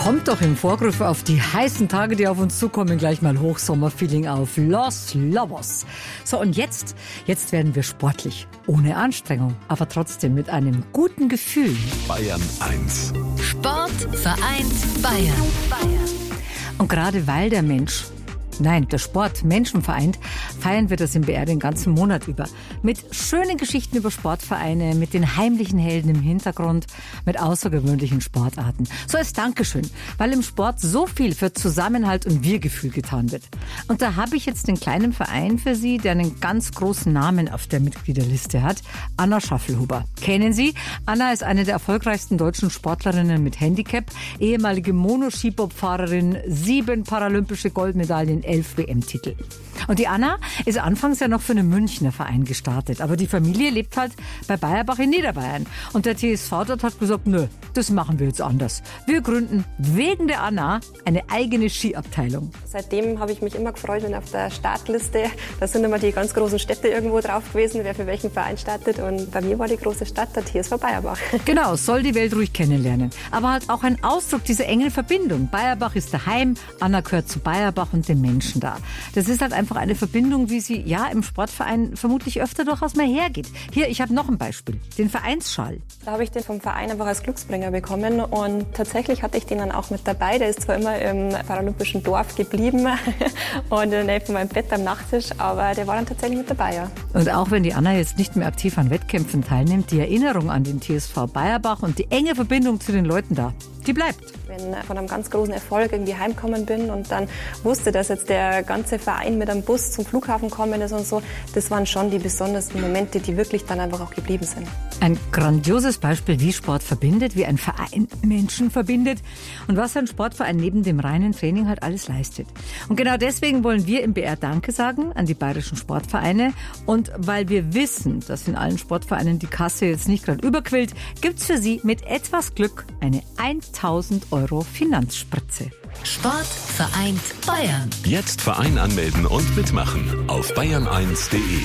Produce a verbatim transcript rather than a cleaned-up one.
Kommt doch im Vorgriff auf die heißen Tage, die auf uns zukommen, gleich mal Hochsommerfeeling auf Los Lobos. So, und jetzt, jetzt werden wir sportlich. Ohne Anstrengung, aber trotzdem mit einem guten Gefühl. Bayern eins. Sport vereint Bayern. Bayern. Und gerade weil der Mensch, nein, der Sport Menschen vereint, feiern wir das im B R den ganzen Monat über. Mit schönen Geschichten über Sportvereine, mit den heimlichen Helden im Hintergrund, mit außergewöhnlichen Sportarten. So als Dankeschön, weil im Sport so viel für Zusammenhalt und Wir-Gefühl getan wird. Und da habe ich jetzt den kleinen Verein für Sie, der einen ganz großen Namen auf der Mitgliederliste hat. Anna Schaffelhuber. Kennen Sie? Anna ist eine der erfolgreichsten deutschen Sportlerinnen mit Handicap, ehemalige Monoskibobfahrerin, sieben paralympische Goldmedaillen, elf W M-Titel. Und die Anna ist anfangs ja noch für einen Münchner Verein gestartet. Aber die Familie lebt halt bei Bayerbach in Niederbayern. Und der T S V dort hat gesagt, nö, das machen wir jetzt anders. Wir gründen wegen der Anna eine eigene Skiabteilung. Seitdem habe ich mich immer gefreut, wenn auf der Startliste, da sind immer die ganz großen Städte irgendwo drauf gewesen, wer für welchen Verein startet. Und bei mir war die große Stadt der T S V Bayerbach. Genau, soll die Welt ruhig kennenlernen. Aber halt auch ein Ausdruck dieser engen Verbindung. Bayerbach ist daheim, Anna gehört zu Bayerbach und den Menschen da. Das ist halt einfach eine Verbindung, wie sie ja im Sportverein vermutlich öfter durchaus mal hergeht. Hier, ich habe noch ein Beispiel, den Vereinsschal. Da habe ich den vom Verein einfach als Glücksbringer bekommen und tatsächlich hatte ich den dann auch mit dabei. Der ist zwar immer im paralympischen Dorf geblieben und in der Nähe von meinem Bett am Nachttisch, aber der war dann tatsächlich mit dabei, ja. Und auch wenn die Anna jetzt nicht mehr aktiv an Wettkämpfen teilnimmt, die Erinnerung an den T S V Bayerbach und die enge Verbindung zu den Leuten da, die bleibt. Wenn ich von einem ganz großen Erfolg irgendwie heimgekommen bin und dann wusste, dass jetzt der ganze Verein mit einem Bus zum Flughafen kommen ist und so, das waren schon die besondersten Momente, die wirklich dann einfach auch geblieben sind. Ein grandioses Beispiel, wie Sport verbindet, wie ein Verein Menschen verbindet und was ein Sportverein neben dem reinen Training halt alles leistet. Und genau deswegen wollen wir im B R Danke sagen an die bayerischen Sportvereine und weil wir wissen, dass in allen Sportvereinen die Kasse jetzt nicht gerade überquillt, gibt's für Sie mit etwas Glück eine tausend Euro Finanzspritze. Sport vereint Bayern. Jetzt Verein anmelden und mitmachen auf bayern eins punkt de.